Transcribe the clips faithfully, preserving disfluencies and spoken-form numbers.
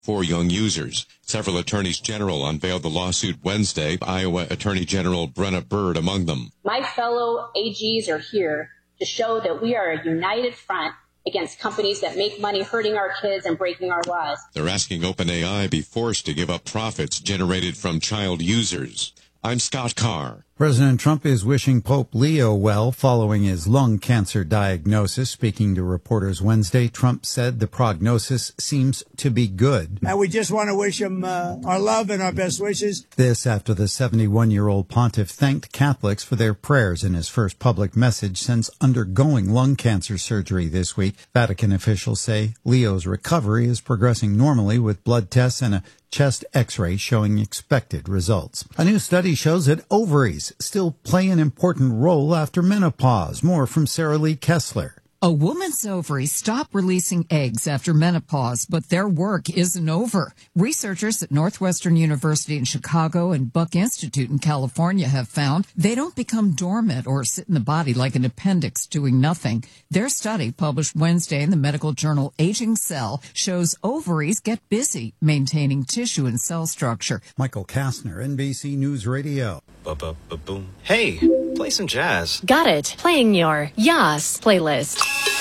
for young users. Several attorneys general unveiled the lawsuit Wednesday, Iowa Attorney General Brenna Bird among them. My fellow A Gs are here to show that we are a united front against companies that make money hurting our kids and breaking our laws. They're asking OpenAI be forced to give up profits generated from child users. I'm Scott Carr. President Trump is wishing Pope Leo well following his lung cancer diagnosis. Speaking to reporters Wednesday, Trump said the prognosis seems to be good. And we just want to wish him uh, our love and our best wishes. This after the seventy-one-year-old pontiff thanked Catholics for their prayers in his first public message since undergoing lung cancer surgery this week. Vatican officials say Leo's recovery is progressing normally with blood tests and a chest x-ray showing expected results. A new study shows that ovaries still play an important role after menopause. More from Sarah Lee Kessler. A woman's ovaries stop releasing eggs after menopause, but their work isn't over. Researchers at Northwestern University in Chicago and Buck Institute in California have found they don't become dormant or sit in the body like an appendix doing nothing. Their study, published Wednesday in the medical journal Aging Cell, shows ovaries get busy maintaining tissue and cell structure. Michael Kastner, N B C News Radio. Ba-ba-ba-boom. Hey, play some jazz. Got it. Playing your Yas playlist.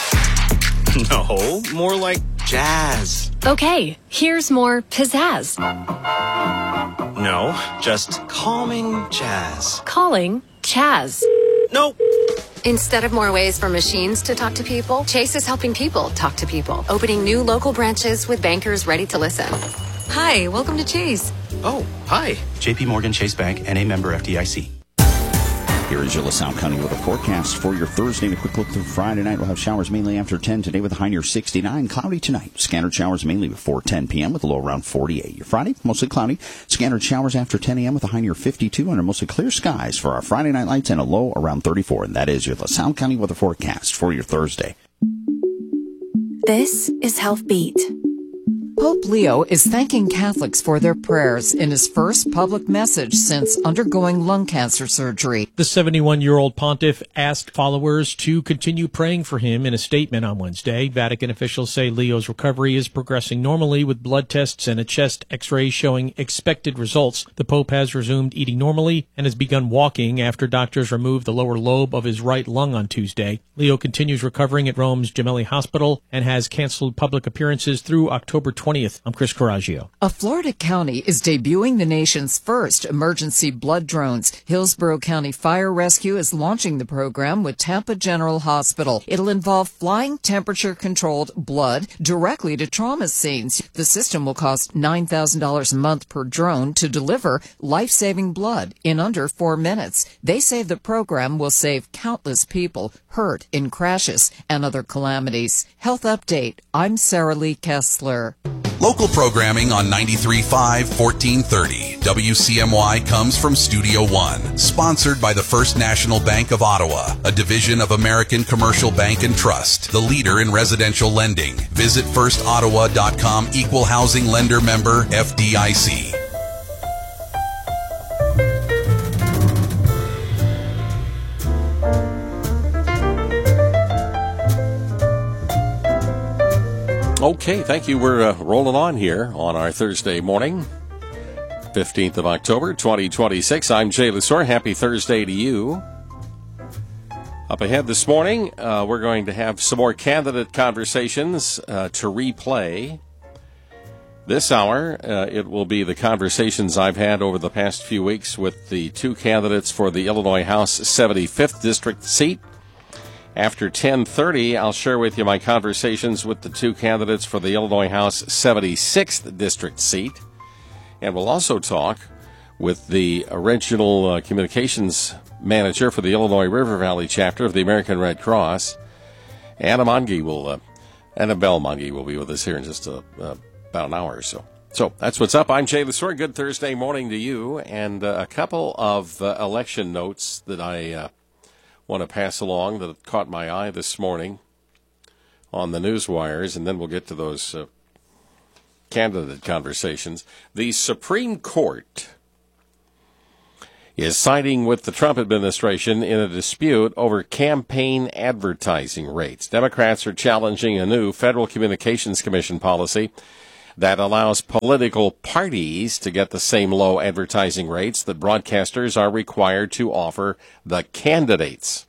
No, more like jazz. Okay, here's more pizzazz. No, just calming jazz. Calling Chaz. Nope. Instead of more ways for machines to talk to people, Chase is helping people talk to people, opening new local branches with bankers ready to listen. Hi, welcome to Chase. Oh, hi. J P Morgan Chase Bank, N A member F D I C. Here is your LaSalle County weather forecast for your Thursday. And a quick look through Friday night. We'll have showers mainly after ten today with a high near sixty-nine. Cloudy tonight. Scattered showers mainly before ten p.m. with a low around forty-eight. Your Friday, mostly cloudy. Scattered showers after ten a.m. with a high near fifty-two. Under mostly clear skies for our Friday night lights and a low around thirty-four. And that is your LaSalle County weather forecast for your Thursday. This is Health Beat. Pope Leo is thanking Catholics for their prayers in his first public message since undergoing lung cancer surgery. The seventy-one-year-old pontiff asked followers to continue praying for him in a statement on Wednesday. Vatican officials say Leo's recovery is progressing normally with blood tests and a chest x-ray showing expected results. The Pope has resumed eating normally and has begun walking after doctors removed the lower lobe of his right lung on Tuesday. Leo continues recovering at Rome's Gemelli Hospital and has canceled public appearances through October twentieth. I'm Chris Coraggio. A Florida county is debuting the nation's first emergency blood drones. Hillsborough County Fire Rescue is launching the program with Tampa General Hospital. It'll involve flying temperature-controlled blood directly to trauma scenes. The system will cost nine thousand dollars a month per drone to deliver life-saving blood in under four minutes. They say the program will save countless people hurt in crashes and other calamities. Health Update. I'm Sarah Lee Kessler. Local programming on ninety-three point five, fourteen thirty. W C M Y comes from Studio One, sponsored by the First National Bank of Ottawa, a division of American Commercial Bank and Trust, the leader in residential lending. Visit first ottawa dot com, equal housing lender member, F D I C. Okay, thank you. We're uh, rolling on here on our Thursday morning, fifteenth of October, twenty twenty-six. I'm Jay Lusor. Happy Thursday to you. Up ahead this morning, uh, we're going to have some more candidate conversations uh, to replay. This hour, uh, it will be the conversations I've had over the past few weeks with the two candidates for the Illinois House seventy-fifth District seat. After ten thirty, I'll share with you my conversations with the two candidates for the Illinois House seventy-sixth District seat. And we'll also talk with the original uh, communications manager for the Illinois River Valley chapter of the American Red Cross. Anna Monge will, uh, Annabelle Monge will be with us here in just a, uh, about an hour or so. So that's what's up. I'm Jay Lusor. Good Thursday morning to you. And uh, a couple of uh, election notes that I uh, want to pass along that caught my eye this morning on the news wires, and then we'll get to those uh, candidate conversations. The Supreme Court is siding with the Trump administration in a dispute over campaign advertising rates. Democrats are challenging a new Federal Communications Commission policy that allows political parties to get the same low advertising rates that broadcasters are required to offer the candidates.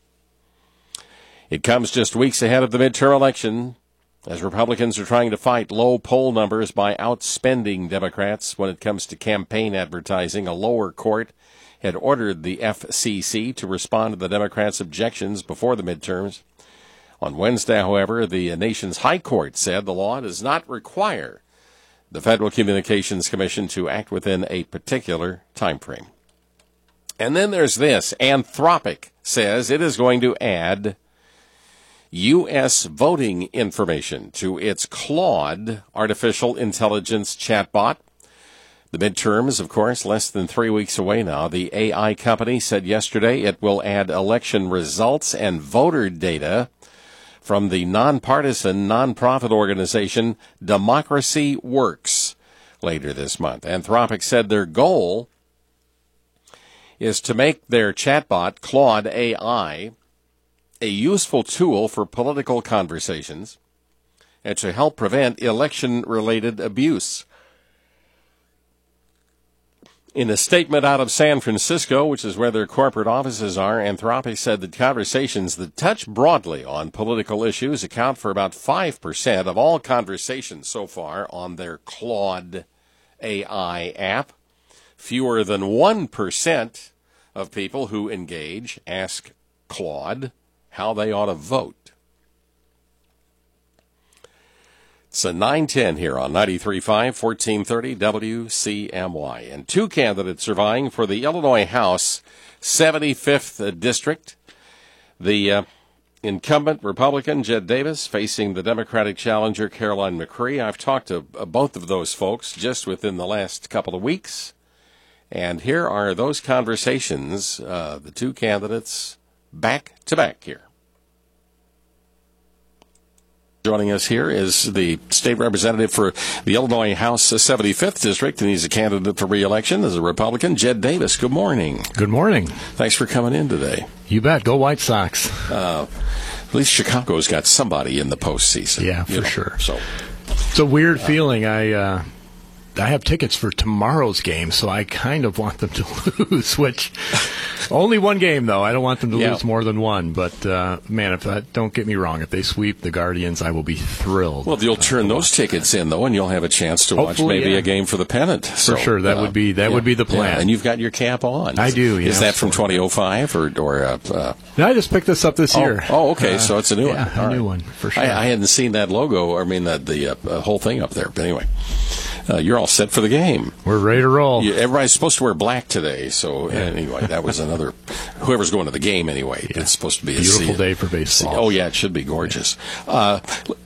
It comes just weeks ahead of the midterm election, as Republicans are trying to fight low poll numbers by outspending Democrats when it comes to campaign advertising. A lower court had ordered the F C C to respond to the Democrats' objections before the midterms. On Wednesday, however, the nation's high court said the law does not require the Federal Communications Commission to act within a particular time frame. And then there's this. Anthropic says it is going to add U S voting information to its Claude artificial intelligence chatbot. The midterms, of course, less than three weeks away now. The A I company said yesterday it will add election results and voter data from the nonpartisan nonprofit organization Democracy Works later this month. Anthropic said their goal is to make their chatbot, Claude A I, a useful tool for political conversations and to help prevent election-related abuse. In a statement out of San Francisco, which is where their corporate offices are, Anthropic said that conversations that touch broadly on political issues account for about five percent of all conversations so far on their Claude A I app. Fewer than one percent of people who engage ask Claude how they ought to vote. It's a nine ten here on ninety-three point five, fourteen thirty W C M Y. And two candidates are vying for the Illinois House seventy-fifth District. The uh, incumbent Republican Jed Davis facing the Democratic challenger Caroline McCree. I've talked to uh, both of those folks just within the last couple of weeks. And here are those conversations, uh, the two candidates back to back here. Joining us here is the state representative for the Illinois House seventy-fifth District, and he's a candidate for re-election as a Republican, Jed Davis. Good morning. Good morning. Thanks for coming in today. You bet. Go White Sox. Uh, at least Chicago's got somebody in the postseason. Yeah, for you know, sure. So it's a weird uh, feeling. I uh, I have tickets for tomorrow's game, so I kind of want them to lose, which only one game, though. I don't want them to yeah. lose more than one. But, uh, man, if that, don't get me wrong, if they sweep the Guardians, I will be thrilled. Well, you'll turn those tickets in, though, and you'll have a chance to watch maybe yeah. a game for the pennant. For so, sure. That uh, wobe that yeah, would be the plan. Yeah, and you've got your cap on. I do, yeah. Is that from twenty oh five or... or uh, uh, no, I just picked this up this oh, year. Oh, okay, uh, so it's a new yeah, one. a All new right. one, for sure. I, I hadn't seen that logo, I mean, the, the uh, whole thing up there. But anyway, uh, you're all set for the game. We're ready to roll. You, everybody's supposed to wear black today, so yeah. anyway, that was another... Whoever's going to the game, anyway, yeah. it's supposed to be a beautiful sea, day for baseball. Sea, oh, yeah, it should be gorgeous. Uh,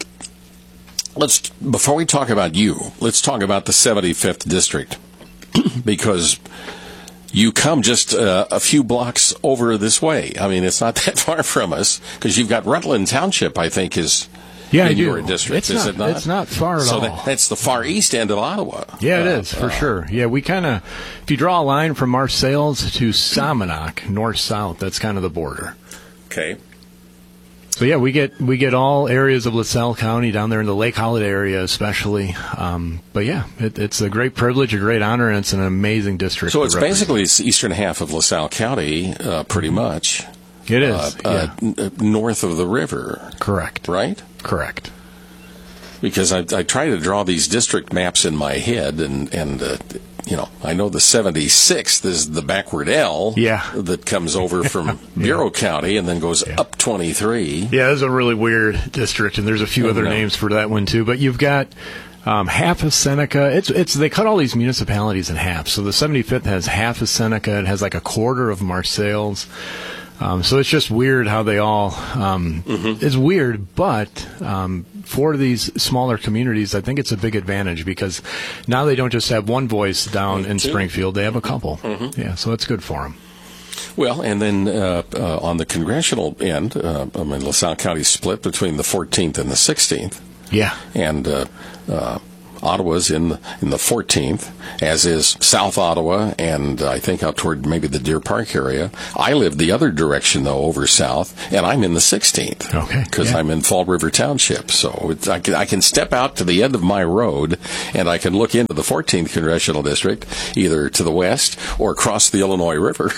let's before we talk about you, let's talk about the seventy-fifth District, because you come just uh, a few blocks over this way. I mean, it's not that far from us, because you've got Rutland Township, I think, is... Yeah, in I do. your district, it's is not, it not? It's not far at so all. That, that's the far east end of Ottawa. Yeah, it uh, is, for uh, sure. Yeah, we kind of, if you draw a line from Marseilles to Somonauk, north-south, that's kind of the border. Okay. So, yeah, we get we get all areas of LaSalle County, down there in the Lake Holiday area especially. Um, but, yeah, it, it's a great privilege, a great honor, and it's an amazing district. So it's basically the eastern half of LaSalle County, uh, pretty much. It is, uh, yeah. uh, n- north of the river. Correct. Right? Correct. Because I, I try to draw these district maps in my head, and, and uh, you know, I know the seventy-sixth is the backward L yeah. that comes over from yeah. Bureau County and then goes yeah. up twenty-three. Yeah, it's a really weird district, and there's a few other know. names for that one, too. But you've got um, half of Seneca. It's it's They cut all these municipalities in half. So the seventy-fifth has half of Seneca. It has like a quarter of Marseilles. Um, so it's just weird how they all, um, mm-hmm. it's weird, but um, for these smaller communities, I think it's a big advantage because now they don't just have one voice down in Springfield, they have a couple. Mm-hmm. Yeah, so it's good for them. Well, and then uh, uh, on the congressional end, uh, I mean, LaSalle County split between the fourteenth and the sixteenth. Yeah. And uh, uh, Ottawa's in the, in the fourteenth, as is South Ottawa, and I think out toward maybe the Deer Park area. I live the other direction, though, over south, and I'm in the sixteenth. Okay. Because yeah. I'm in Fall River Township. So it's, I, can, I can step out to the end of my road, and I can look into the fourteenth Congressional District, either to the west or across the Illinois River.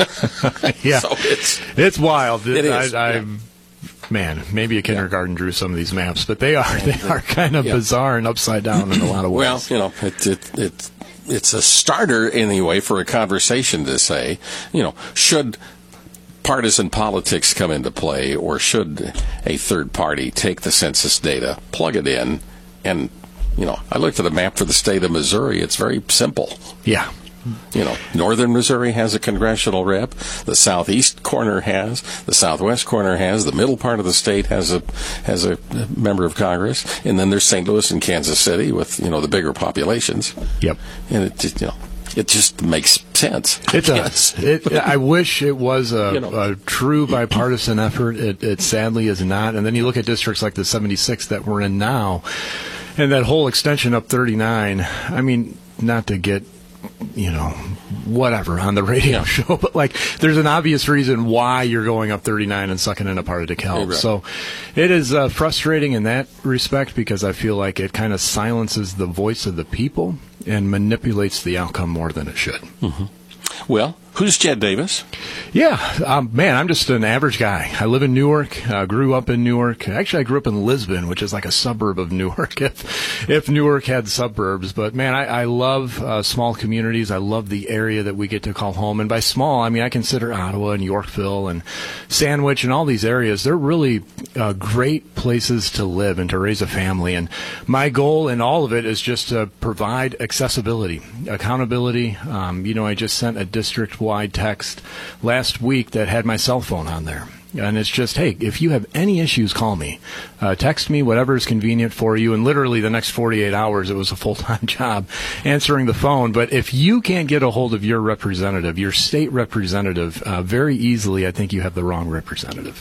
yeah. So it's, it's wild. It is. I, I, yeah. Man, maybe a kindergarten yeah. drew some of these maps, but they are they are kind of yeah. bizarre and upside down in a lot of ways. Well, you know, it, it, it, it's a starter anyway for a conversation to say, you know, should partisan politics come into play, or should a third party take the census data, plug it in, and, you know, I looked at a map for the state of Missouri. It's very simple. Yeah. You know, northern Missouri has a congressional rep. The southeast corner has. The southwest corner has. The middle part of the state has a has a member of Congress. And then there's Saint Louis and Kansas City with, you know, the bigger populations. Yep. And it just, you know, it just makes sense. It does. It, I wish it was a, You know. a true bipartisan effort. It, it sadly is not. And then you look at districts like the seventy-six that we're in now, and that whole extension up thirty-nine. I mean, not to get, you know, whatever on the radio yeah. show, but like there's an obvious reason why you're going up thirty-nine and sucking in a part of DeKalb. Right. So it is uh, frustrating in that respect, because I feel like it kind of silences the voice of the people and manipulates the outcome more than it should. Mm-hmm. Well, who's Jed Davis? Yeah, um, man, I'm just an average guy. I live in Newark, uh, grew up in Newark. Actually, I grew up in Lisbon, which is like a suburb of Newark, if if Newark had suburbs. But, man, I, I love uh, small communities. I love the area that we get to call home. And by small, I mean, I consider Ottawa and Yorkville and Sandwich and all these areas. They're really uh, great places to live and to raise a family. And my goal in all of it is just to provide accessibility, accountability. Um, you know, I just sent a district-wide text last week that had my cell phone on there. And it's just, hey, if you have any issues, call me. Uh, text me, whatever is convenient for you. And literally the next forty-eight hours, it was a full-time job answering the phone. But if you can't get a hold of your representative, your state representative, uh, very easily, I think you have the wrong representative.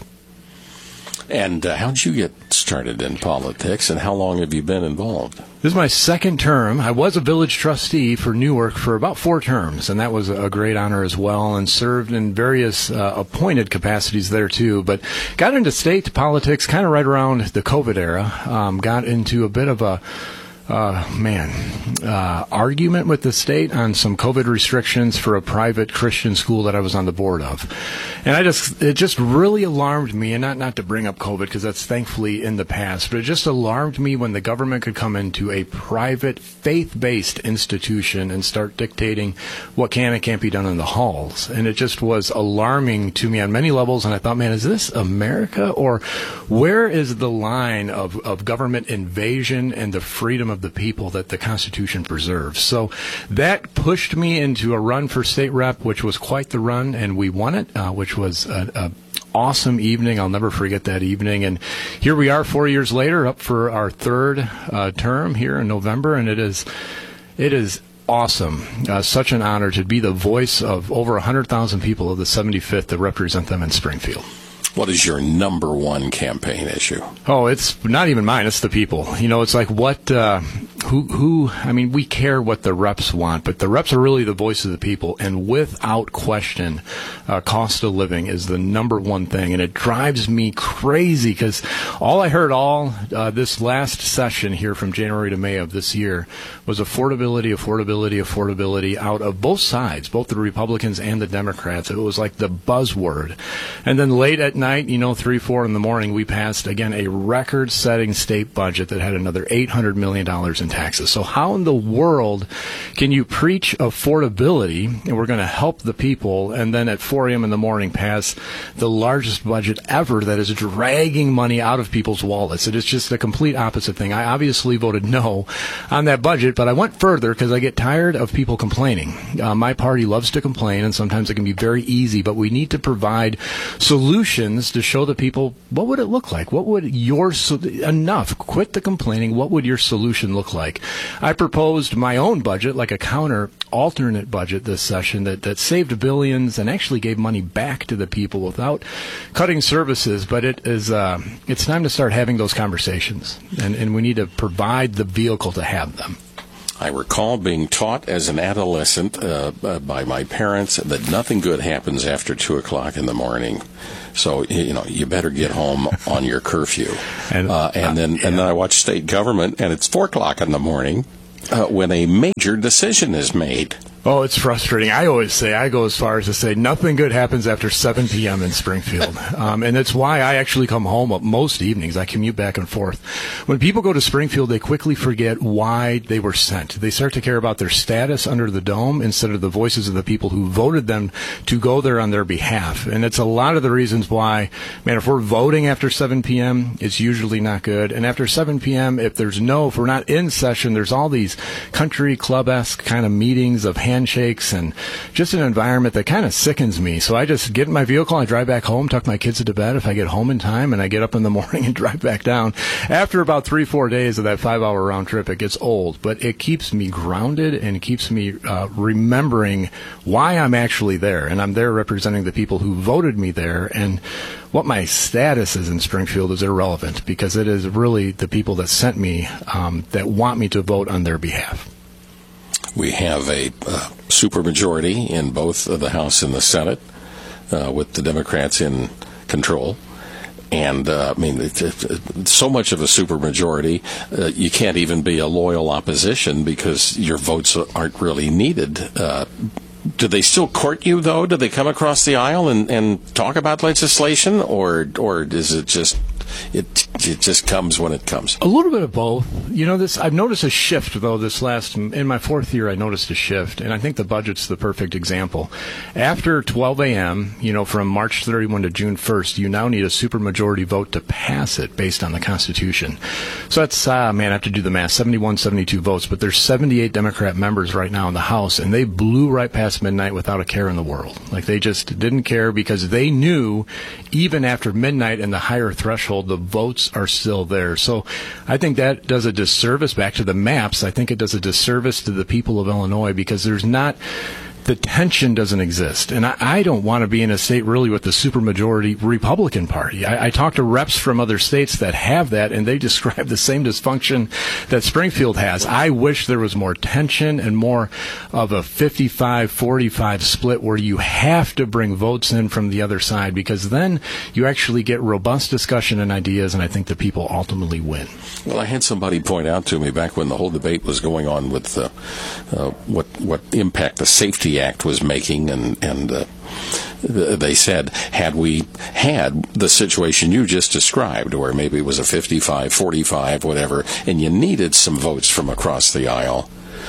And uh, how did you get started in politics, and how long have you been involved? This is my second term. I was a village trustee for Newark for about four terms, and that was a great honor as well, and served in various uh, appointed capacities there too. But got into state politics kind of right around the COVID era. Um, got into a bit of a Uh, man, uh, argument with the state on some COVID restrictions for a private Christian school that I was on the board of. And I just, it just really alarmed me, and not, not to bring up COVID because that's thankfully in the past, but it just alarmed me when the government could come into a private faith-based institution and start dictating what can and can't be done in the halls. And it just was alarming to me on many levels. And I thought, man, is this America, or where is the line of, of government invasion and the freedom of the people that the Constitution preserves? So that pushed me into a run for state rep, which was quite the run, and we won it, uh, which was a, a awesome evening. I'll never forget that evening. And here we are four years later, up for our third uh, term here in November, and it is it is awesome. Uh, such an honor to be the voice of over one hundred thousand people of the seventy-fifth to represent them in Springfield. What is your number one campaign issue? Oh, it's not even mine. It's the people. You know, it's like what, uh, who, who, I mean, we care what the reps want, but the reps are really the voice of the people. And without question, uh, cost of living is the number one thing. And it drives me crazy because all I heard all uh, this last session here from January to May of this year was affordability, affordability, affordability out of both sides, both the Republicans and the Democrats. It was like the buzzword. And then late at night, you know, three, four in the morning, we passed, again, a record-setting state budget that had another eight hundred million dollars in taxes. So how in the world can you preach affordability, and we're going to help the people, and then at four a.m. in the morning pass the largest budget ever that is dragging money out of people's wallets? It is just a complete opposite thing. I obviously voted no on that budget, but I went further because I get tired of people complaining. Uh, my party loves to complain, and sometimes it can be very easy, but we need to provide solutions to show the people, what would it look like? What would your, enough, quit the complaining, what would your solution look like? I proposed my own budget, like like a counter alternate budget this session that, that saved billions and actually gave money back to the people without cutting services. But it is uh, it's time to start having those conversations, and, and we need to provide the vehicle to have them. I recall being taught as an adolescent uh, uh, by my parents that nothing good happens after two o'clock in the morning. So, you know, you better get home on your curfew. And, uh, and then yeah. and then I watch state government, and it's four o'clock in the morning uh, when a major decision is made. Oh, it's frustrating. I always say, I go as far as to say, nothing good happens after seven p.m. in Springfield. Um, and that's why I actually come home most evenings. I commute back and forth. When people go to Springfield, they quickly forget why they were sent. They start to care about their status under the dome instead of the voices of the people who voted them to go there on their behalf. And it's a lot of the reasons why, man, if we're voting after seven p.m., it's usually not good. And after seven p.m., if there's no, if we're not in session, there's all these country club-esque kind of meetings of handshakes and just an environment that kind of sickens me. So I just get in my vehicle, I drive back home, tuck my kids into bed if I get home in time, and I get up in the morning and drive back down. After about three, four days of that five-hour round trip, it gets old, but it keeps me grounded and keeps me uh, remembering why I'm actually there, and I'm there representing the people who voted me there, and what my status is in Springfield is irrelevant because it is really the people that sent me um, that want me to vote on their behalf. We have a uh, supermajority in both the House and the Senate, uh, with the Democrats in control. And, uh, I mean, it's, it's so much of a supermajority, uh, you can't even be a loyal opposition because your votes aren't really needed. Uh, do they still court you, though? Do they come across the aisle and, and talk about legislation? Or, or is it just... It it just comes when it comes. A little bit of both. You know, this I've noticed a shift, though, this last, in my fourth year, I noticed a shift, and I think the budget's the perfect example. After twelve a.m., you know, from March thirty-first to June first, you now need a supermajority vote to pass it based on the Constitution. So that's, uh, man, I have to do the math, seventy-one, seventy-two votes, but there's seventy-eight Democrat members right now in the House, and they blew right past midnight without a care in the world. Like, they just didn't care because they knew even after midnight and the higher threshold, the votes are still there. So I think that does a disservice back to the maps. I think it does a disservice to the people of Illinois because there's not, the tension doesn't exist. And I, I don't want to be in a state really with the supermajority Republican Party. I, I talk to reps from other states that have that, and they describe the same dysfunction that Springfield has. I wish there was more tension and more of a fifty-five forty-five split where you have to bring votes in from the other side because then you actually get robust discussion and ideas, and I think the people ultimately win. Well, I had somebody point out to me back when the whole debate was going on with uh, uh, what what impact the Safety Act was making, and and uh, they said, had we had the situation you just described, where maybe it was a fifty-five forty-five, whatever, and you needed some votes from across the aisle,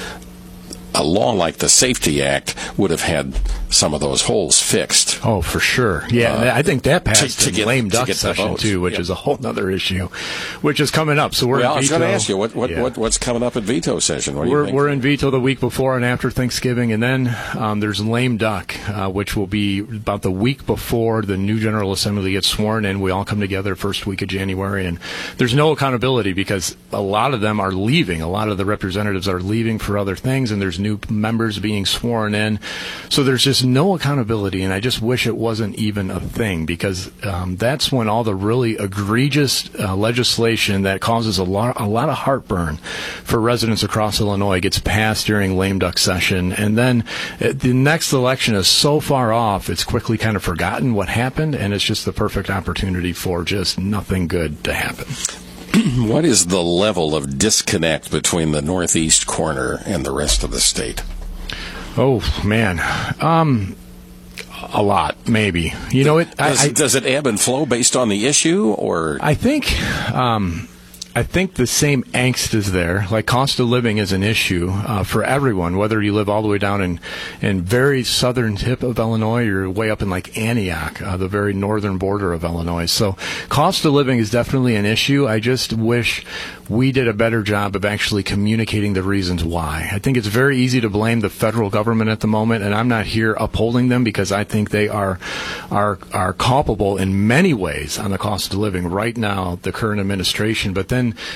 a law like the Safety Act would have had some of those holes fixed. Oh, for sure. Yeah, uh, I think that passed to, to in get, lame duck to session, too, which yep. is a whole other issue, which is coming up. So we're well, in I was veto. going to ask you, what, what, yeah. what what's coming up at veto session? What do we're, you think? We're in veto the week before and after Thanksgiving, and then um, there's lame duck, uh, which will be about the week before the new General Assembly gets sworn in. We all come together first week of January, and there's no accountability because a lot of them are leaving. A lot of the representatives are leaving for other things, and there's new members being sworn in. So there's just no accountability, and I just wish it wasn't even a thing because um, that's when all the really egregious uh, legislation that causes a lot, a lot of heartburn for residents across Illinois gets passed during lame duck session. And then uh, the next election is so far off, it's quickly kind of forgotten what happened, and it's just the perfect opportunity for just nothing good to happen. What is the level of disconnect between the northeast corner and the rest of the state? Oh, man. Um, a lot, maybe. You know, it does, I, does it ebb and flow based on the issue, or I think um, I think the same angst is there. Like, cost of living is an issue uh, for everyone, whether you live all the way down in, in very southern tip of Illinois or way up in, like, Antioch, uh, the very northern border of Illinois. So cost of living is definitely an issue. I just wish we did a better job of actually communicating the reasons why. I think it's very easy to blame the federal government at the moment, and I'm not here upholding them because I think they are are are culpable in many ways on the cost of living right now, the current administration. But then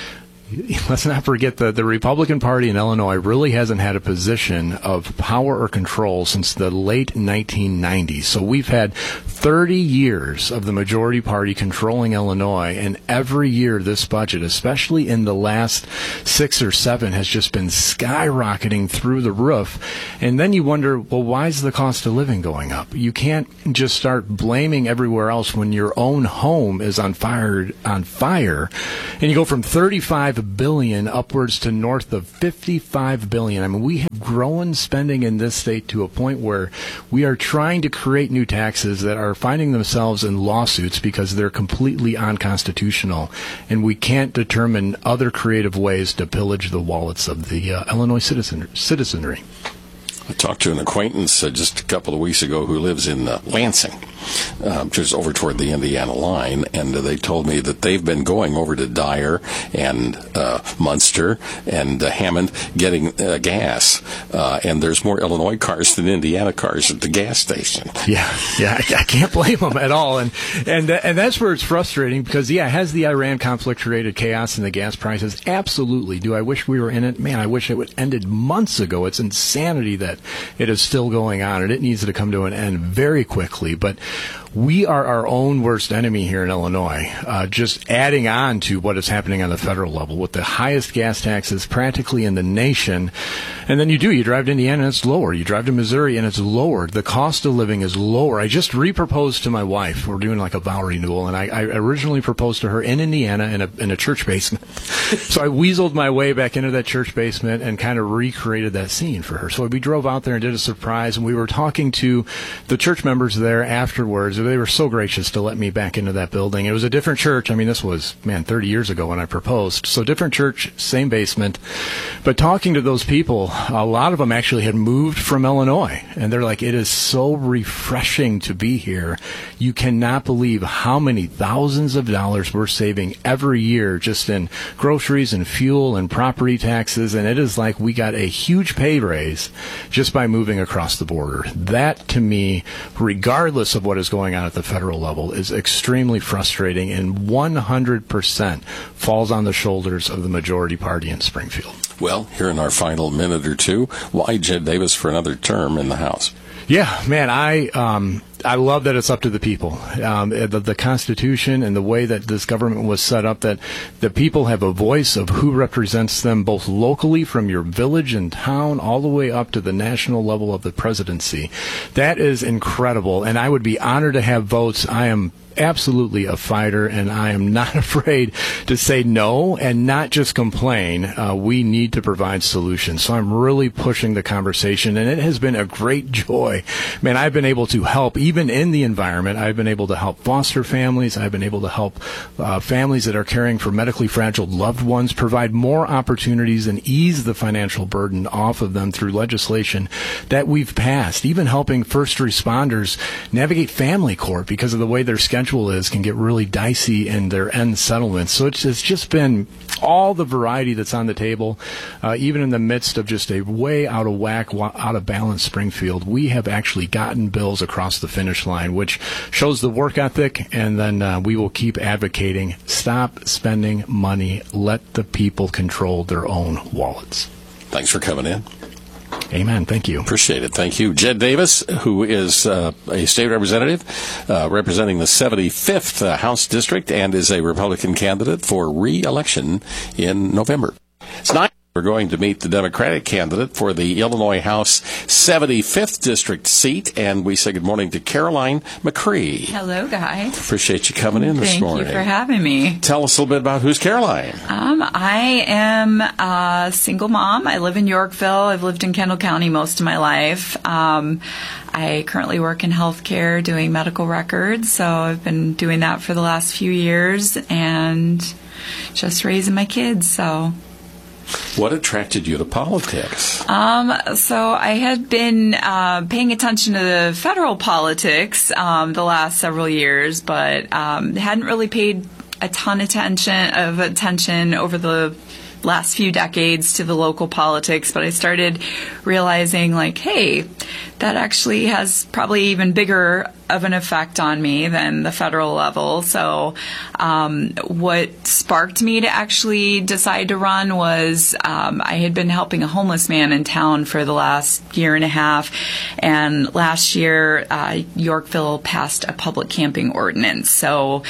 let's not forget that the Republican Party in Illinois really hasn't had a position of power or control since the late nineteen nineties. So we've had thirty years of the majority party controlling Illinois, and every year this budget, especially in the last six or seven, has just been skyrocketing through the roof. And then you wonder, well, why is the cost of living going up? You can't just start blaming everywhere else when your own home is on fire, on fire, and you go from thirty-five billion upwards to north of fifty-five billion. I mean, we have grown spending in this state to a point where we are trying to create new taxes that are finding themselves in lawsuits because they're completely unconstitutional, and we can't determine other creative ways to pillage the wallets of the uh, Illinois citizen- citizenry. I talked to an acquaintance uh, just a couple of weeks ago who lives in uh, Lansing, uh, which is over toward the Indiana line, and uh, they told me that they've been going over to Dyer and uh, Munster and uh, Hammond getting uh, gas, uh, and there's more Illinois cars than Indiana cars at the gas station. Yeah, yeah, I, I can't blame them at all, and and uh, and that's where it's frustrating because yeah, has the Iran conflict created chaos in the gas prices? Absolutely. Do I wish we were in it? Man, I wish it would ended months ago. It's insanity that it is still going on, and it needs to come to an end very quickly. But we are our own worst enemy here in Illinois, uh, just adding on to what is happening on the federal level with the highest gas taxes practically in the nation. And then you do, you drive to Indiana and it's lower. You drive to Missouri and it's lower. The cost of living is lower. I just re-proposed to my wife. We're doing like a vow renewal, and I, I originally proposed to her in Indiana in a, in a church basement. So I weaseled my way back into that church basement and kind of recreated that scene for her. So we drove out there and did a surprise, and we were talking to the church members there afterwards. They were so gracious to let me back into that building. It was a different church. I mean, this was, man, thirty years ago when I proposed. So different church, same basement. But talking to those people, a lot of them actually had moved from Illinois. And they're like, it is so refreshing to be here. You cannot believe how many thousands of dollars we're saving every year just in groceries and fuel and property taxes. And it is like we got a huge pay raise just by moving across the border. That, to me, regardless of what is going on at the federal level, is extremely frustrating and one hundred percent falls on the shoulders of the majority party in Springfield. Well, here in our final minute or two, why Jed Davis for another term in the House? Yeah, man, I um, I love that it's up to the people. Um, the, the Constitution and the way that this government was set up, that the people have a voice of who represents them both locally from your village and town all the way up to the national level of the presidency. That is incredible, and I would be honored to have votes. I am absolutely a fighter, and I am not afraid to say no and not just complain. Uh, we need to provide solutions. So I'm really pushing the conversation, and it has been a great joy. Man, I've been able to help, even in the environment. I've been able to help foster families. I've been able to help uh, families that are caring for medically fragile loved ones, provide more opportunities and ease the financial burden off of them through legislation that we've passed, even helping first responders navigate family court because of the way their schedule is can get really dicey in their end settlements. So it's, it's just been all the variety that's on the table, uh, even in the midst of just a way out of whack, out of balance Springfield. We have actually gotten bills across the finish line, which shows the work ethic, and then uh, we will keep advocating. Stop spending money. Let the people control their own wallets. Thanks for coming in. Amen. Thank you. Appreciate it. Thank you. Jed Davis, who is uh, a state representative uh, representing the seventy-fifth uh, House District and is a Republican candidate for re-election in November. It's nine. We're going to meet the Democratic candidate for the Illinois House seventy-fifth District seat, and we say good morning to Caroline McCree. Hello, guys. Appreciate you coming in this Thank morning. Thank you for having me. Tell us a little bit about who's Caroline. Um, I am a single mom. I live in Yorkville. I've lived in Kendall County most of my life. Um, I currently work in healthcare doing medical records, so I've been doing that for the last few years and just raising my kids, so... What attracted you to politics? Um, so I had been uh, paying attention to the federal politics um, the last several years, but um, hadn't really paid a ton attention of attention over the last few decades to the local politics. But I started realizing, like, hey, that actually has probably even bigger of an effect on me than the federal level. So um, what sparked me to actually decide to run was um, I had been helping a homeless man in town for the last year and a half, and last year uh, Yorkville passed a public camping ordinance. So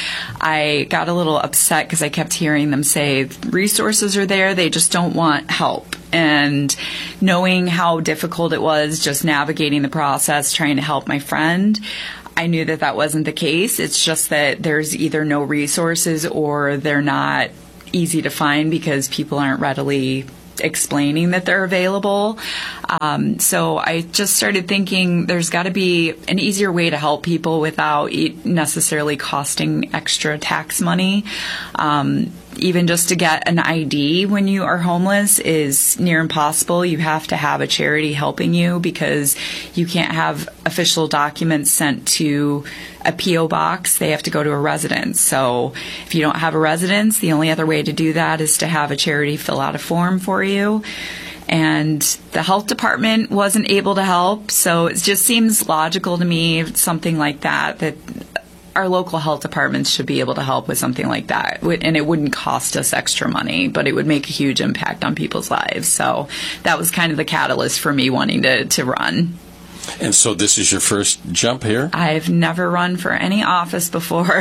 I got a little upset because I kept hearing them say resources are there, they just don't want help. And knowing how difficult it was just navigating the process, trying to help my friend, I knew that that wasn't the case. It's just that there's either no resources or they're not easy to find because people aren't readily explaining that they're available. Um, so I just started thinking there's got to be an easier way to help people without it necessarily costing extra tax money. Um, even just to get an I D when you are homeless is near impossible. You have to have a charity helping you because you can't have official documents sent to a P O box. They have to go to a residence. So if you don't have a residence, the only other way to do that is to have a charity fill out a form for you. And the health department wasn't able to help. So it just seems logical to me, something like that, that our local health departments should be able to help with something like that. And it wouldn't cost us extra money, but it would make a huge impact on people's lives. So that was kind of the catalyst for me wanting to, to run. And so this is your first jump here? I've never run for any office before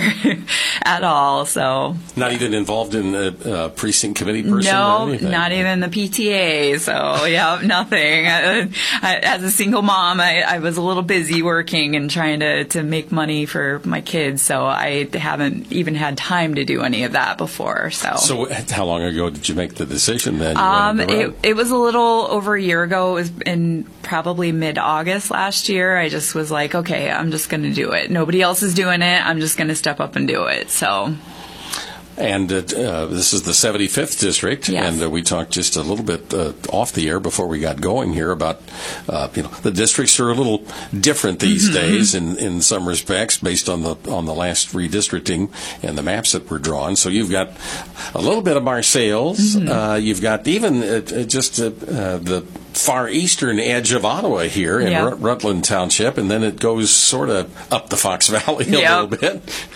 at all. So not even involved in the uh, precinct committee person? No, or anything? Not even the P T A. So yeah, nothing. I, I, as a single mom, I, I was a little busy working and trying to, to make money for my kids. So I haven't even had time to do any of that before. So So how long ago did you make the decision then? Um, it, it was a little over a year ago. It was in probably mid-August last year. I just was like, okay, I'm just going to do it. Nobody else is doing it. I'm just going to step up and do it. So. And uh, uh, this is the seventy-fifth district, yes. and uh, we talked just a little bit uh, off the air before we got going here about, uh, you know, the districts are a little different these mm-hmm. days in, in some respects based on the on the last redistricting and the maps that were drawn. So you've got a little bit of Marseilles, mm-hmm. uh, you've got even uh, just uh, uh, the far eastern edge of Ottawa here in yep. Rutland Township, and then it goes sort of up the Fox Valley a yep. little bit.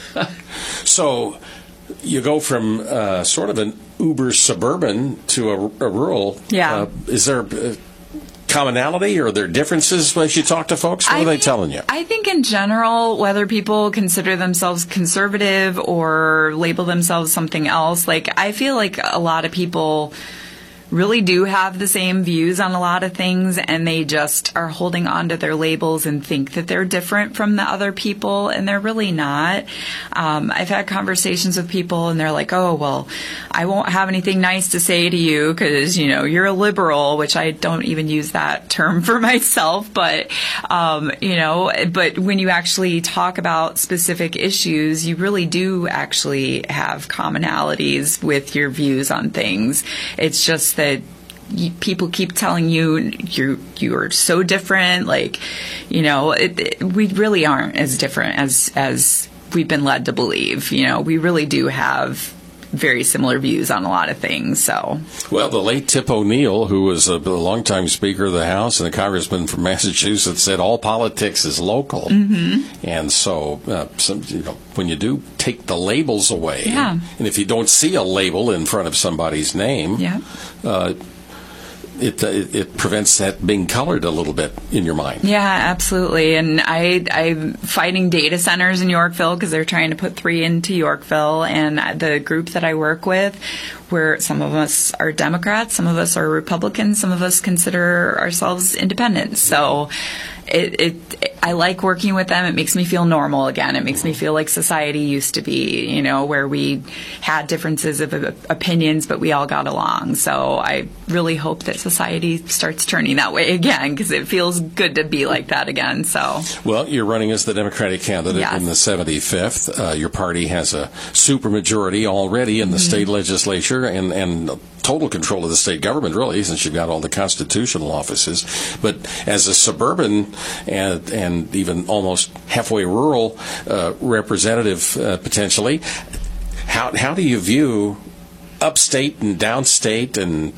So you go from uh, sort of an uber suburban to a, a rural. Yeah. Uh, is there a commonality or are there differences as you talk to folks? What I are they think, telling you? I think in general, whether people consider themselves conservative or label themselves something else, like I feel like a lot of people really do have the same views on a lot of things, and they just are holding on to their labels and think that they're different from the other people, and they're really not. Um, I've had conversations with people, and they're like, oh, well, I won't have anything nice to say to you because, you know, you're a liberal, which I don't even use that term for myself, but, um, you know, but when you actually talk about specific issues, you really do actually have commonalities with your views on things. It's just that you, people keep telling you you you are so different, like, you know, it, it, we really aren't as different as as we've been led to believe. You know, we really do have very similar views on a lot of things. So, well, the late Tip O'Neill, who was a, a longtime Speaker of the House and a congressman from Massachusetts, said all politics is local. Mm-hmm. And so, uh, some, you know, when you do take the labels away, yeah. and if you don't see a label in front of somebody's name, yeah. uh, It, uh, it it prevents that being colored a little bit in your mind. Yeah, absolutely. And I, I'm fighting data centers in Yorkville because they're trying to put three into Yorkville. And the group that I work with, where some of us are Democrats, some of us are Republicans, some of us consider ourselves independent. So it, it, I like working with them. It makes me feel normal again. It makes me feel like society used to be, you know, where we had differences of opinions, but we all got along. So I really hope that society starts turning that way again, because it feels good to be like that again. So, well, you're running as the Democratic candidate yes. in the seventy-fifth. Uh, your party has a supermajority already in the mm-hmm. state legislature and, and total control of the state government, really, since you've got all the constitutional offices. But as a suburban and, and even almost halfway rural uh, representative, uh, potentially, how how do you view upstate and downstate and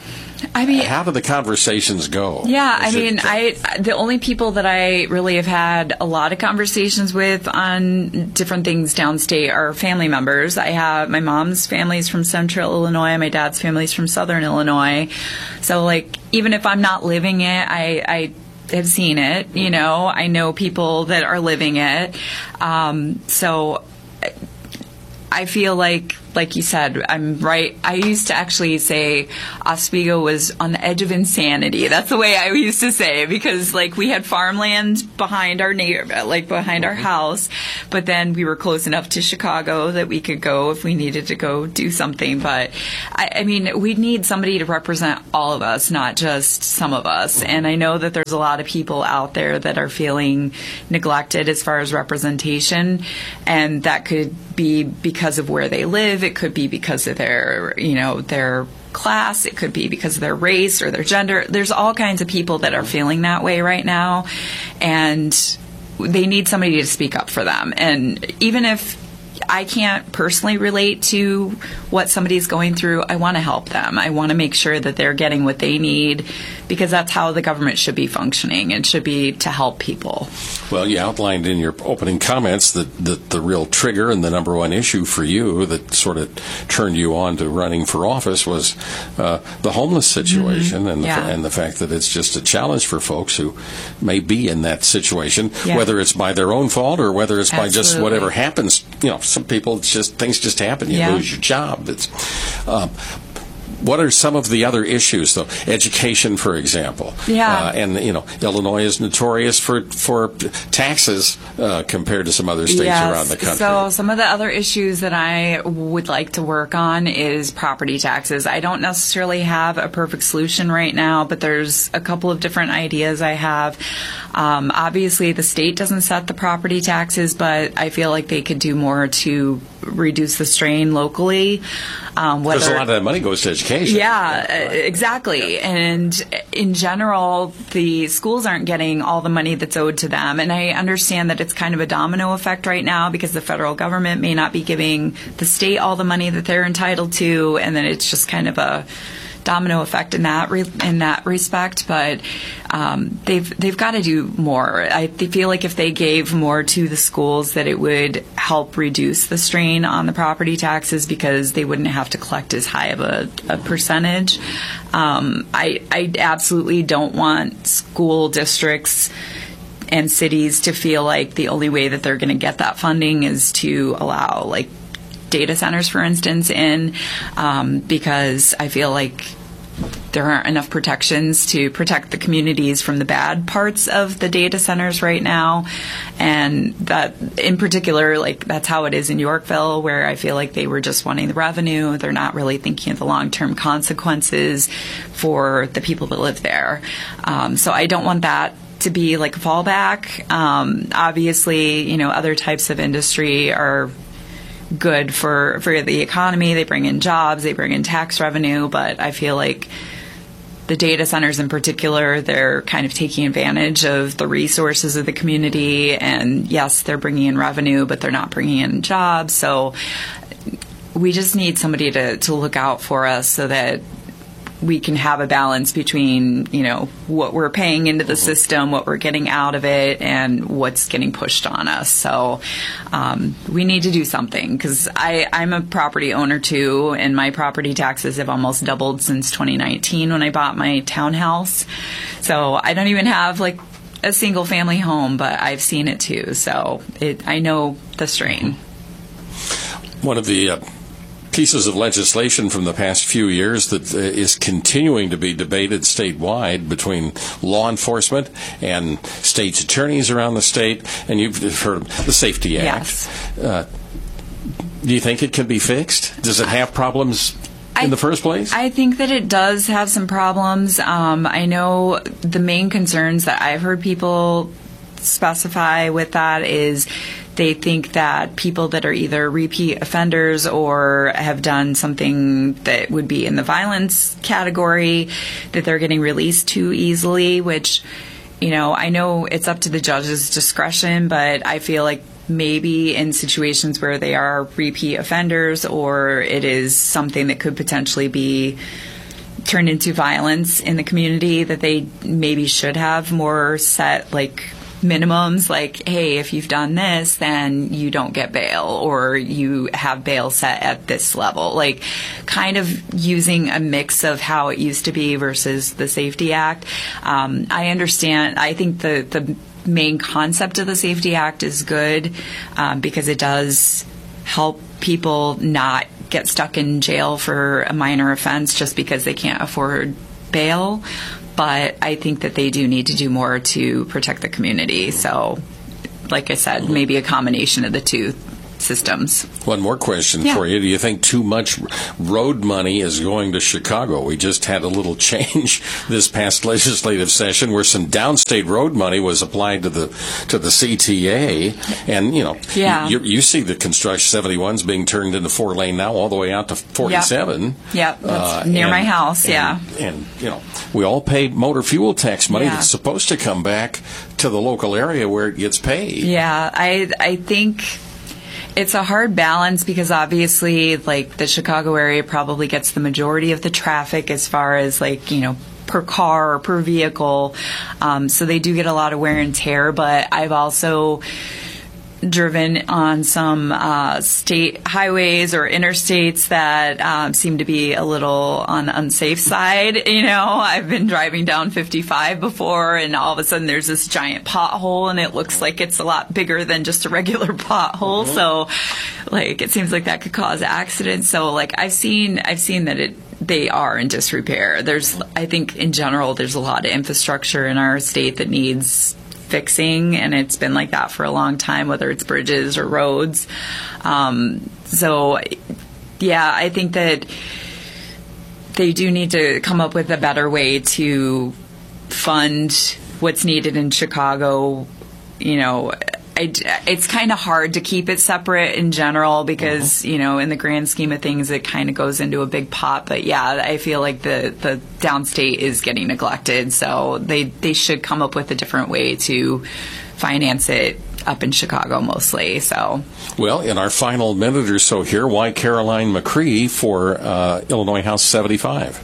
I mean, how do the conversations go? Yeah, Is I mean, it, I the only people that I really have had a lot of conversations with on different things downstate are family members. I have my mom's family's from Central Illinois, my dad's family's from Southern Illinois. So, like, even if I'm not living it, I, I have seen it. You know, I know people that are living it. Um, so, I feel like. Like you said, I'm right. I used to actually say Oswego was on the edge of insanity. That's the way I used to say, because like we had farmland behind our neighbor, like behind our house, but then we were close enough to Chicago that we could go if we needed to go do something. But I, I mean, we need somebody to represent all of us, not just some of us. And I know that there's a lot of people out there that are feeling neglected as far as representation, and that could be because of where they live. It could be because of their, you know, their class. It could be because of their race or their gender. There's all kinds of people that are feeling that way right now, and they need somebody to speak up for them. And even if I can't personally relate to what somebody's going through, I want to help them. I want to make sure that they're getting what they need, because that's how the government should be functioning. It should be to help people. Well, you outlined in your opening comments that, that the real trigger and the number one issue for you that sort of turned you on to running for office was uh, the homeless situation, mm-hmm. and, the, yeah. and the fact that it's just a challenge for folks who may be in that situation, yeah. whether it's by their own fault or whether it's Absolutely. by just whatever happens. You know, some people, it's just things just happen. You yeah. lose your job. It's um, What are some of the other issues, though? Education, for example. Yeah. Uh, and, you know, Illinois is notorious for, for taxes uh, compared to some other states yes. around the country. So some of the other issues that I would like to work on is property taxes. I don't necessarily have a perfect solution right now, but there's a couple of different ideas I have. Um, obviously, the state doesn't set the property taxes, but I feel like they could do more to reduce the strain locally. Um, whether, because a lot of that money goes to education. Yeah, yeah. exactly. Yeah. And in general, the schools aren't getting all the money that's owed to them. And I understand that it's kind of a domino effect right now, because the federal government may not be giving the state all the money that they're entitled to, and then it's just kind of a domino effect in that re- in that respect. But um, they've they've got to do more. I feel like if they gave more to the schools, that it would help reduce the strain on the property taxes, because they wouldn't have to collect as high of a, a percentage. Um, I I absolutely don't want school districts and cities to feel like the only way that they're going to get that funding is to allow, like, data centers, for instance, in, um, because I feel like there aren't enough protections to protect the communities from the bad parts of the data centers right now. And that, in particular, like, that's how it is in Yorkville, where I feel like they were just wanting the revenue. They're not really thinking of the long-term consequences for the people that live there. Um, so I don't want that to be like a fallback. Um, obviously, you know, other types of industry are good for, for the economy. They bring in jobs, they bring in tax revenue, but I feel like the data centers in particular, they're kind of taking advantage of the resources of the community. And yes, they're bringing in revenue, but they're not bringing in jobs. So we just need somebody to, to look out for us so that we can have a balance between, you know, what we're paying into the system, what we're getting out of it, and what's getting pushed on us. So um, we need to do something, because I'm a property owner too, and my property taxes have almost doubled since twenty nineteen when I bought my townhouse. So I don't even have like a single family home, but I've seen it too. So it, I know the strain. One of the uh pieces of legislation from the past few years that uh, is continuing to be debated statewide between law enforcement and state's attorneys around the state, and you've heard of the Safety Act. Yes. Uh, do you think it can be fixed? Does it have problems in I, the first place? I think that it does have some problems. Um, I know the main concerns that I've heard people specify with that is they think that people that are either repeat offenders or have done something that would be in the violence category, that they're getting released too easily, which, you know, I know it's up to the judge's discretion, but I feel like maybe in situations where they are repeat offenders or it is something that could potentially be turn into violence in the community, that they maybe should have more set, like, minimums, like, hey, if you've done this, then you don't get bail, or you have bail set at this level. Like, kind of using a mix of how it used to be versus the Safety Act. Um, I understand, I think the, the main concept of the Safety Act is good, um, because it does help people not get stuck in jail for a minor offense just because they can't afford bail. But I think that they do need to do more to protect the community. So, like I said, maybe a combination of the two systems. One more question Yeah. for you. Do you think too much road money is going to Chicago? We just had a little change this past legislative session where some downstate road money was applied to the to the C T A, and you know, Yeah. you, you see the construction seventy-ones being turned into four lane now, all the way out to forty-seven. Yep, that's Uh, near and- my house. and- yeah. And, you know, we all pay motor fuel tax money Yeah. that's supposed to come back to the local area where it gets paid. Yeah, I I think it's a hard balance because obviously, like, the Chicago area probably gets the majority of the traffic as far as, like, you know, per car or per vehicle. Um, so they do get a lot of wear and tear, but I've also driven on some uh, state highways or interstates that um, seem to be a little on the unsafe side. You know, I've been driving down fifty-five before, and all of a sudden there's this giant pothole, and it looks like it's a lot bigger than just a regular pothole. Mhm. So, like, it seems like that could cause accidents. So, like, I've seen, I've seen that it. They are in disrepair. There's, I think, in general, there's a lot of infrastructure in our state that needs fixing, and it's been like that for a long time, whether it's bridges or roads. Um, so, yeah, I think that they do need to come up with a better way to fund what's needed in Chicago. You know, I, it's kind of hard to keep it separate in general because, uh-huh. you know, in the grand scheme of things, it kind of goes into a big pot. But yeah, I feel like the, the downstate is getting neglected. So they, they should come up with a different way to finance it up in Chicago mostly. So, well, in our final minute or so here, why Caroline McCree for uh, Illinois House seventy-five?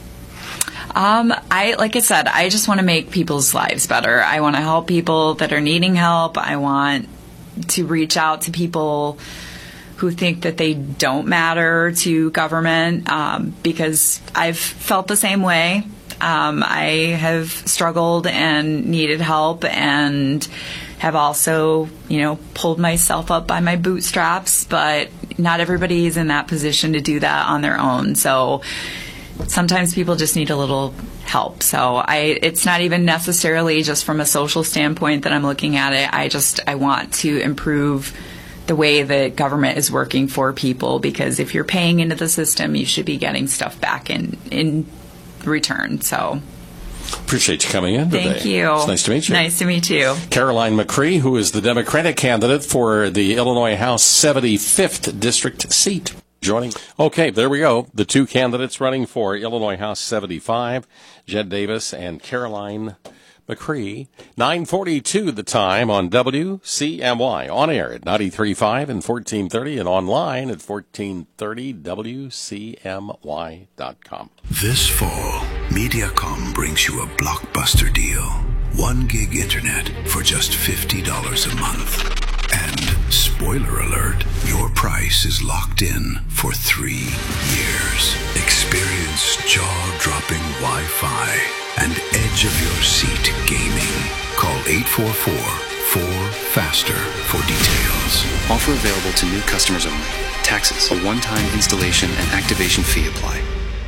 Um, I, like I said, I just want to make people's lives better. I want to help people that are needing help. I want to reach out to people who think that they don't matter to government, um, because I've felt the same way. Um, I have struggled and needed help and have also, you know, pulled myself up by my bootstraps, but not everybody is in that position to do that on their own. So sometimes people just need a little help. So I, it's not even necessarily just from a social standpoint that I'm looking at it. I just, I want to improve the way that government is working for people, because if you're paying into the system, you should be getting stuff back in, in return. So appreciate you coming in today. Thank you. It's nice to meet you. Nice to meet you. Caroline McCree, who is the Democratic candidate for the Illinois House seventy-fifth District seat. Joining. Okay, there we go. The two candidates running for Illinois House seventy-five, Jed Davis and Caroline McCree. nine forty-two the time on W C M Y. On air at ninety-three point five and fourteen thirty and online at fourteen thirty W C M Y dot com. This fall, Mediacom brings you a blockbuster deal. One gig internet for just fifty dollars a month. And, spoiler alert, your price is locked in for three years. Experience jaw-dropping Wi-Fi and edge-of-your-seat gaming. Call eight four four, four, FASTER for details. Offer available to new customers only. Taxes, a one-time installation and activation fee apply.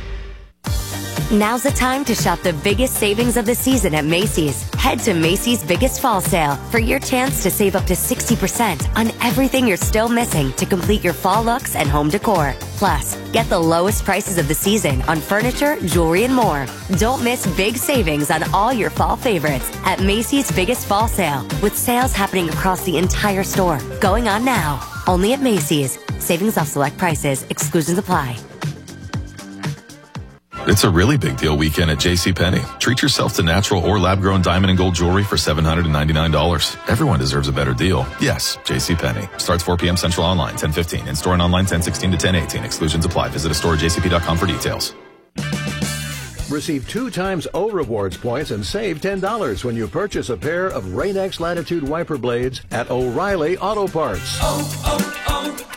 Now's the time to shop the biggest savings of the season at Macy's. Head to Macy's Biggest Fall Sale for your chance to save up to sixty percent on everything you're still missing to complete your fall looks and home decor. Plus, get the lowest prices of the season on furniture, jewelry, and more. Don't miss big savings on all your fall favorites at Macy's Biggest Fall Sale, with sales happening across the entire store. Going on now. Only at Macy's. Savings off select prices. Exclusions apply. It's a really big deal weekend at JCPenney. Treat yourself to natural or lab-grown diamond and gold jewelry for seven hundred ninety-nine dollars. Everyone deserves a better deal. Yes, JCPenney. Starts four p.m. Central online, ten fifteen. In-store and online, ten sixteen to ten eighteen. Exclusions apply. Visit a store at j c p dot com for details. Receive two times O Rewards points and save ten dollars when you purchase a pair of Rain-X Latitude wiper blades at O'Reilly Auto Parts. Oh,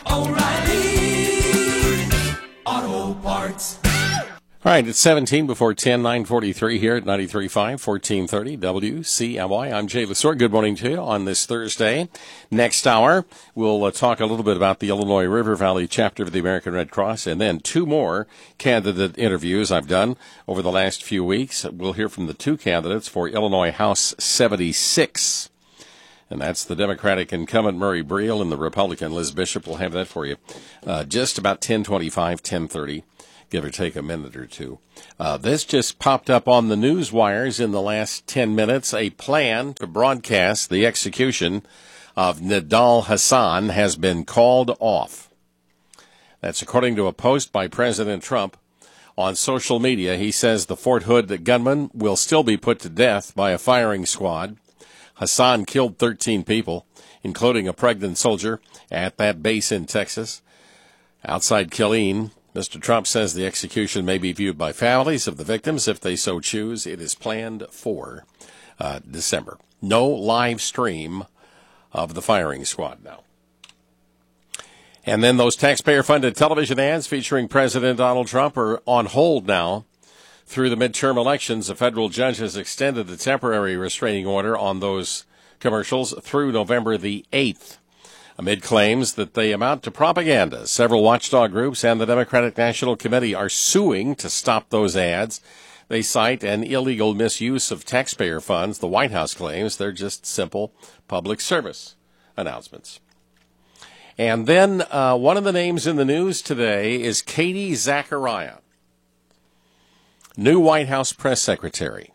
oh, oh, O'Reilly Auto Parts. All right, it's seventeen before ten, nine forty-three here at ninety-three point five, fourteen thirty W C M Y. I'm Jay Lesor. Good morning to you on this Thursday. Next hour, we'll uh, talk a little bit about the Illinois River Valley chapter of the American Red Cross, and then two more candidate interviews I've done over the last few weeks. We'll hear from the two candidates for Illinois House seventy-six. And that's the Democratic incumbent Murray Briel and the Republican Liz Bishop. We'll have that for you uh, just about ten twenty-five, ten thirty. Give or take a minute or two. Uh, this just popped up on the news wires in the last ten minutes. A plan to broadcast the execution of Nidal Hasan has been called off. That's according to a post by President Trump on social media. He says the Fort Hood gunman will still be put to death by a firing squad. Hasan killed thirteen people, including a pregnant soldier, at that base in Texas. Outside Killeen, Mister Trump says the execution may be viewed by families of the victims if they so choose. It is planned for uh, December. No live stream of the firing squad now. And then those taxpayer-funded television ads featuring President Donald Trump are on hold now. Through the midterm elections, a federal judge has extended the temporary restraining order on those commercials through November the eighth. Amid claims that they amount to propaganda, several watchdog groups and the Democratic National Committee are suing to stop those ads. They cite an illegal misuse of taxpayer funds. The White House claims they're just simple public service announcements. And then uh, one of the names in the news today is Katie Zachariah, new White House press secretary,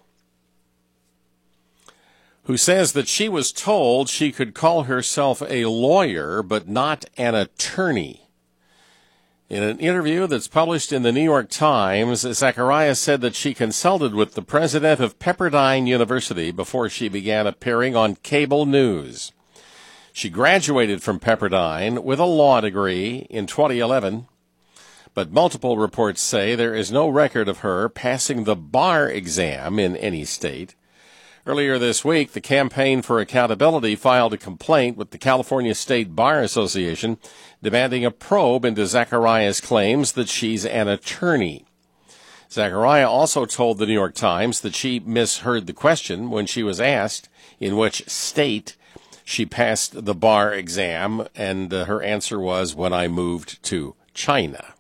who says that she was told she could call herself a lawyer but not an attorney. In an interview that's published in the New York Times, Zachariah said that she consulted with the president of Pepperdine University before she began appearing on cable news. She graduated from Pepperdine with a law degree in twenty eleven, but multiple reports say there is no record of her passing the bar exam in any state. Earlier this week, the Campaign for Accountability filed a complaint with the California State Bar Association demanding a probe into Zachariah's claims that she's an attorney. Zachariah also told the New York Times that she misheard the question when she was asked in which state she passed the bar exam, and uh, her answer was, when I moved to China.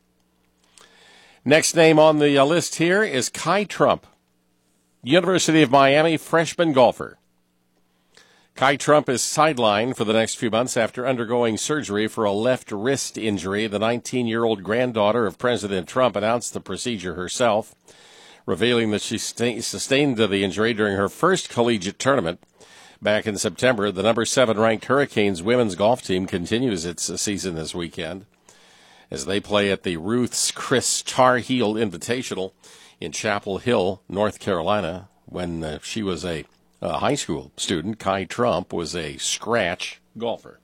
Next name on the uh, list here is Kai Trump, University of Miami freshman golfer. Kai Trump is sidelined for the next few months after undergoing surgery for a left wrist injury. The nineteen-year-old granddaughter of President Trump announced the procedure herself, revealing that she st- sustained the injury during her first collegiate tournament back in September. The number seven ranked Hurricanes women's golf team continues its season this weekend as they play at the Ruth's Chris Tar Heel Invitational in Chapel Hill, North Carolina. When uh, she was a, a high school student, Kai Trump was a scratch golfer.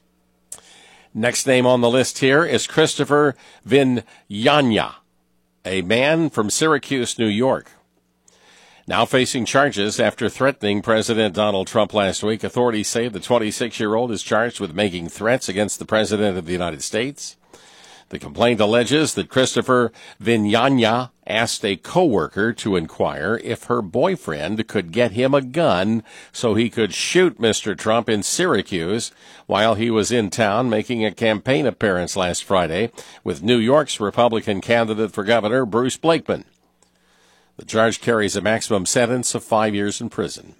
Next name on the list here is Christopher Vinyanya, a man from Syracuse, New York. Now facing charges after threatening President Donald Trump last week, authorities say the twenty-six-year-old is charged with making threats against the President of the United States. The complaint alleges that Christopher Vinyanya asked a coworker to inquire if her boyfriend could get him a gun so he could shoot Mister Trump in Syracuse while he was in town making a campaign appearance last Friday with New York's Republican candidate for governor, Bruce Blakeman. The charge carries a maximum sentence of five years in prison.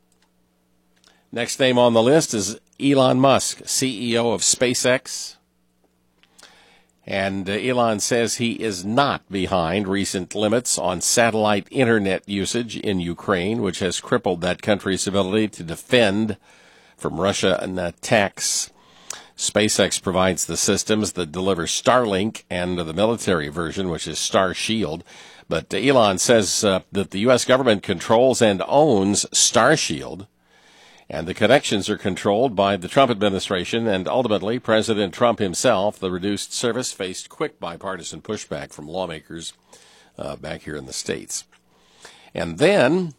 Next name on the list is Elon Musk, C E O of SpaceX. And uh, Elon says he is not behind recent limits on satellite internet usage in Ukraine, which has crippled that country's ability to defend from Russian attacks. SpaceX provides the systems that deliver Starlink and the military version, which is Starshield. But uh, Elon says uh, that the U S government controls and owns Starshield, and the connections are controlled by the Trump administration and ultimately President Trump himself. The reduced service faced quick bipartisan pushback from lawmakers uh, back here in the States. And then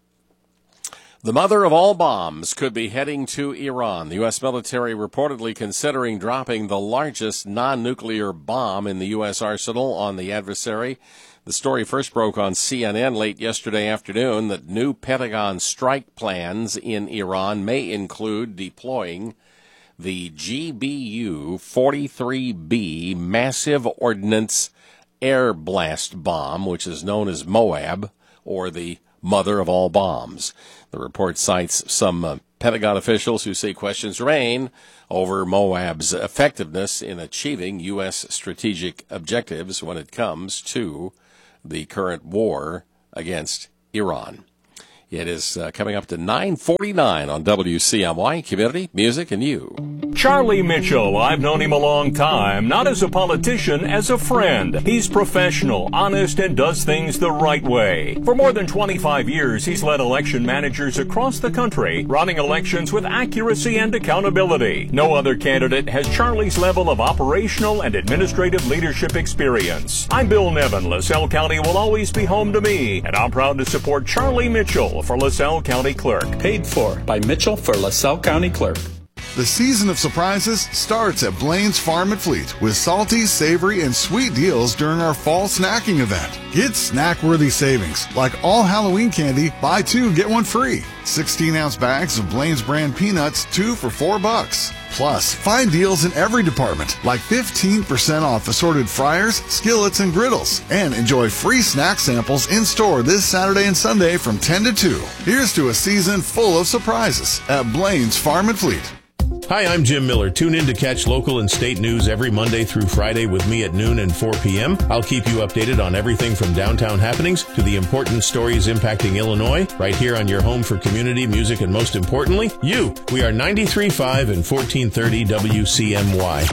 the mother of all bombs could be heading to Iran. The U S military reportedly considering dropping the largest non-nuclear bomb in the U S arsenal on the adversary. The story first broke on C N N late yesterday afternoon that new Pentagon strike plans in Iran may include deploying the G B U forty-three B massive ordnance air blast bomb, which is known as Moab, or the mother of all bombs. The report cites some uh, Pentagon officials who say questions remain over Moab's effectiveness in achieving U S strategic objectives when it comes to the current war against Iran. It is uh, coming up to nine forty-nine on W C M Y, Community, Music, and You. Charlie Mitchell, I've known him a long time, not as a politician, as a friend. He's professional, honest, and does things the right way. For more than twenty-five years, he's led election managers across the country, running elections with accuracy and accountability. No other candidate has Charlie's level of operational and administrative leadership experience. I'm Bill Nevin. LaSalle County will always be home to me, and I'm proud to support Charlie Mitchell for LaSalle County Clerk. Paid for by Mitchell for LaSalle County Clerk. The season of surprises starts at Blaine's Farm and Fleet with salty, savory, and sweet deals during our fall snacking event. Get snack-worthy savings, like all Halloween candy, buy two, get one free. sixteen-ounce bags of Blaine's brand peanuts, two for four bucks. Plus, find deals in every department, like fifteen percent off assorted fryers, skillets, and griddles. And enjoy free snack samples in-store this Saturday and Sunday from ten to two. Here's to a season full of surprises at Blaine's Farm and Fleet. Hi, I'm Jim Miller. Tune in to catch local and state news every Monday through Friday with me at noon and four p.m. I'll keep you updated on everything from downtown happenings to the important stories impacting Illinois, right here on your home for community, music, and most importantly, you. We are ninety-three point five and fourteen thirty W C M Y.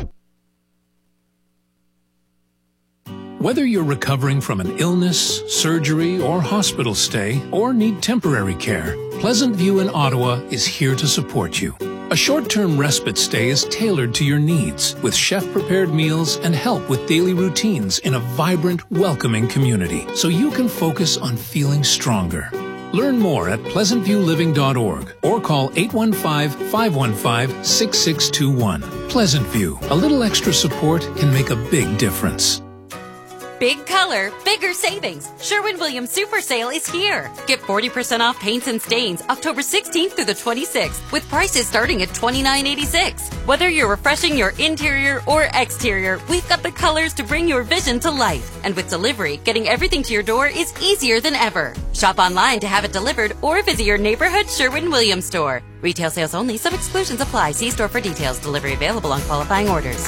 Whether you're recovering from an illness, surgery, or hospital stay, or need temporary care, Pleasant View in Ottawa is here to support you. A short-term respite stay is tailored to your needs, with chef-prepared meals and help with daily routines in a vibrant, welcoming community, so you can focus on feeling stronger. Learn more at pleasant view living dot org or call eight one five, five one five, six six two one. Pleasant View, a little extra support can make a big difference. Big color, bigger savings. Sherwin-Williams Super Sale is here. Get forty percent off paints and stains October sixteenth through the twenty-sixth with prices starting at twenty-nine eighty-six. Whether you're refreshing your interior or exterior, we've got the colors to bring your vision to life. And with delivery, getting everything to your door is easier than ever. Shop online to have it delivered or visit your neighborhood Sherwin-Williams store. Retail sales only. Some exclusions apply. See store for details. Delivery available on qualifying orders.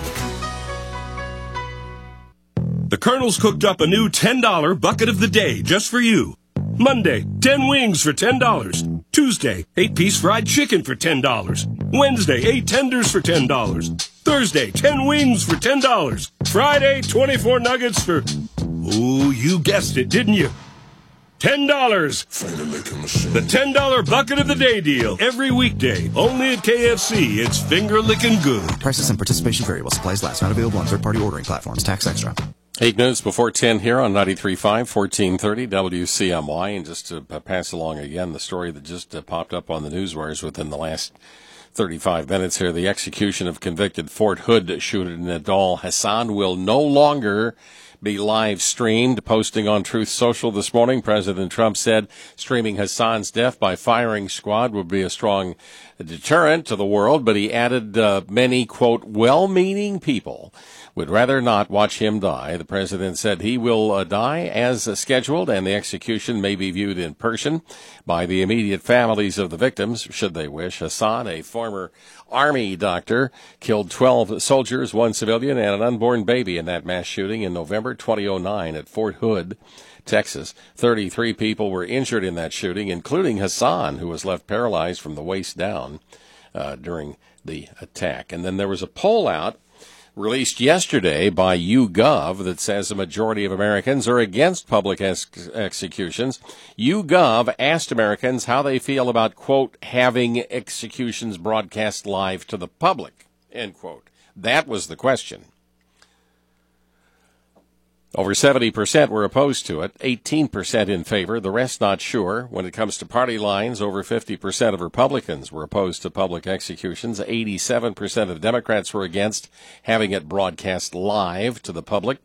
The Colonel's cooked up a new ten dollar bucket of the day just for you. Monday, ten wings for ten dollars. Tuesday, eight piece fried chicken for ten dollars. Wednesday, eight tenders for ten dollars. Thursday, ten wings for ten dollars. Friday, twenty-four nuggets for... Ooh, you guessed it, didn't you? ten dollars. The ten dollar bucket of the day deal. Every weekday. Only at K F C. It's finger-licking good. Prices and participation vary while supplies last. Not available on third-party ordering platforms. Tax extra. Eight minutes before ten here on ninety-three point five, fourteen thirty W C M Y. And just to pass along again the story that just uh, popped up on the newswires within the last thirty-five minutes here. The execution of convicted Fort Hood shooter Nidal Hasan will no longer be live streamed. Posting on Truth Social this morning, President Trump said streaming Hasan's death by firing squad would be a strong deterrent to the world, but he added uh, many, quote, well-meaning people would rather not watch him die. The president said he will uh, die as uh, scheduled, and the execution may be viewed in person by the immediate families of the victims, should they wish. Hasan, a former Army doctor, killed twelve soldiers, one civilian, and an unborn baby in that mass shooting in November twenty oh nine at Fort Hood, Texas. thirty-three people were injured in that shooting, including Hasan, who was left paralyzed from the waist down uh, during the attack. And then there was a poll out released yesterday by YouGov that says a majority of Americans are against public ex- executions. YouGov asked Americans how they feel about, quote, having executions broadcast live to the public, end quote. That was the question. Over seventy percent were opposed to it, eighteen percent in favor, the rest not sure. When it comes to party lines, over fifty percent of Republicans were opposed to public executions. eighty-seven percent of Democrats were against having it broadcast live to the public.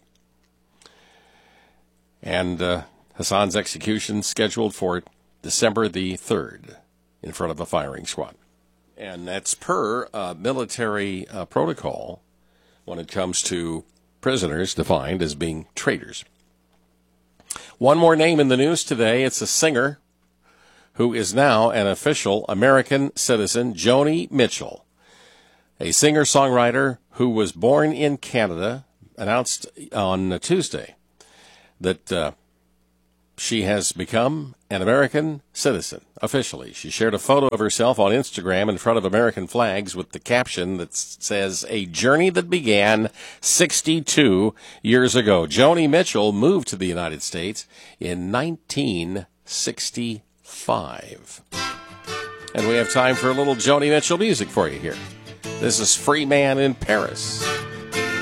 And uh, Hassan's execution scheduled for December the third in front of a firing squad. And that's per uh, military uh, protocol when it comes to prisoners defined as being traitors. One more name in the news today. It's a singer who is now an official American citizen, Joni Mitchell, a singer-songwriter who was born in Canada, announced on Tuesday that uh, she has become an American citizen, officially. She shared a photo of herself on Instagram in front of American flags with the caption that says, "A journey that began sixty-two years ago." Joni Mitchell moved to the United States in nineteen sixty-five. And we have time for a little Joni Mitchell music for you here. This is Free Man in Paris.